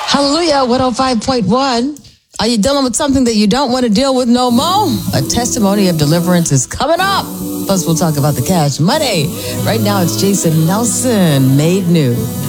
Hallelujah, 105.1. Are you dealing with something that you don't want to deal with no more? A testimony of deliverance is coming up. Plus, we'll talk about the cash money. Right now, it's Jason Nelson, Made New.